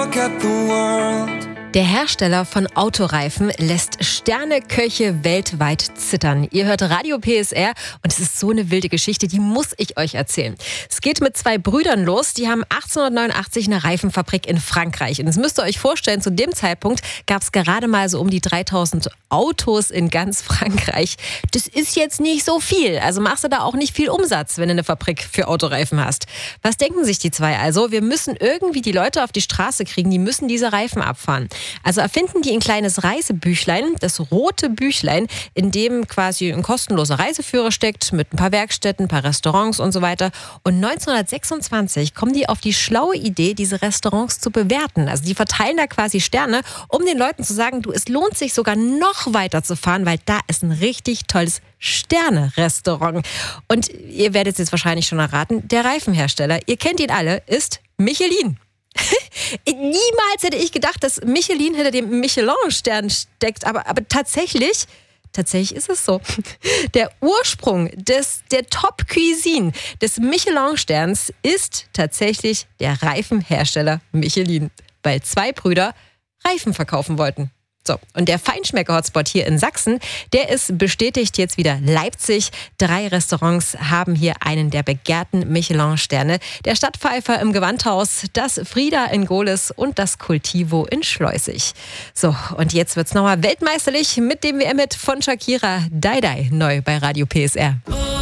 look at the world. Der Hersteller von Autoreifen lässt Sterneköche weltweit zittern. Ihr hört Radio PSR und es ist so eine wilde Geschichte, die muss ich euch erzählen. Es geht mit 2 Brüdern los, die haben 1889 eine Reifenfabrik in Frankreich. Und das müsst ihr euch vorstellen, zu dem Zeitpunkt gab es gerade mal so um die 3000 Autos in ganz Frankreich. Das ist jetzt nicht so viel, also machst du da auch nicht viel Umsatz, wenn du eine Fabrik für Autoreifen hast. Was denken sich die 2 also? Wir müssen irgendwie die Leute auf die Straße kriegen, die müssen diese Reifen abfahren. Also erfinden die ein kleines Reisebüchlein, das rote Büchlein, in dem quasi ein kostenloser Reiseführer steckt, mit ein paar Werkstätten, ein paar Restaurants und so weiter. Und 1926 kommen die auf die schlaue Idee, diese Restaurants zu bewerten. Also die verteilen da quasi Sterne, um den Leuten zu sagen, du, es lohnt sich sogar noch weiter zu fahren, weil da ist ein richtig tolles Sterne-Restaurant. Und ihr werdet es jetzt wahrscheinlich schon erraten, der Reifenhersteller, ihr kennt ihn alle, ist Michelin. Niemals hätte ich gedacht, dass Michelin hinter dem Michelin-Stern steckt, aber tatsächlich ist es so. Der Ursprung der Top-Cuisine des Michelin-Sterns ist tatsächlich der Reifenhersteller Michelin, weil 2 Brüder Reifen verkaufen wollten. So, und der Feinschmecker-Hotspot hier in Sachsen, der ist bestätigt jetzt wieder Leipzig. 3 Restaurants haben hier einen der begehrten Michelin-Sterne. Der Stadtpfeifer im Gewandhaus, das Frieda in Gohlis und das Cultivo in Schleusig. So, und jetzt wird's nochmal weltmeisterlich mit dem WM-Hit von Shakira, Die Die, neu bei Radio PSR.